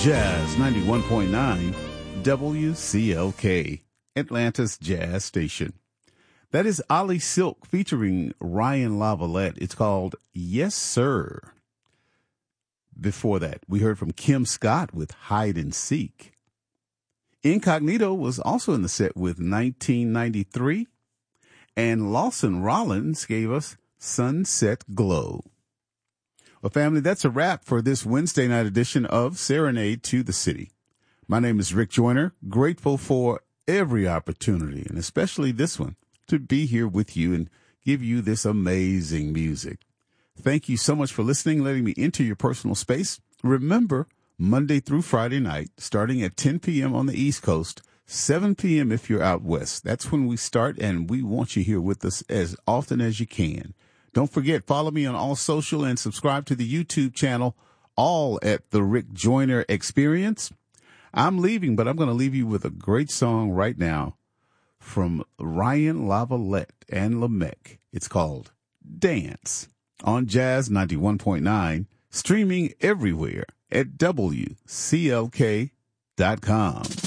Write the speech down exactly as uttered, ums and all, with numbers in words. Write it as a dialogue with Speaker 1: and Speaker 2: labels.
Speaker 1: Jazz ninety-one point nine W C L K, Atlanta's jazz station. That is Ali Silk featuring Ryan Lavalette. It's called Yes Sir. Before that, we heard from Kim Scott with Hide and Seek. Incognito was also in the set with nineteen ninety-three, and Lawson Rollins gave us Sunset Glow. Well, family, that's a wrap for this Wednesday night edition of Serenade to the City. My name is Rick Joyner, grateful for every opportunity, and especially this one, to be here with you and give you this amazing music. Thank you so much for listening, letting me into your personal space. Remember, Monday through Friday night, starting at ten p.m. on the East Coast, seven p.m. if you're out west. That's when we start, and we want you here with us as often as you can. Don't forget, follow me on all social and subscribe to the YouTube channel, all at the Rick Joyner Experience. I'm leaving, but I'm going to leave you with a great song right now from Ryan Lavalette and Lamech. It's called Dance on Jazz ninety-one point nine, streaming everywhere at W C L K dot com.